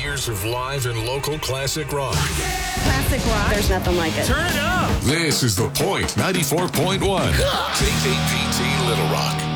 years of live and local classic rock. Classic rock. There's nothing like it. Turn it up! This is The Point 94.1. KKPT Little Rock.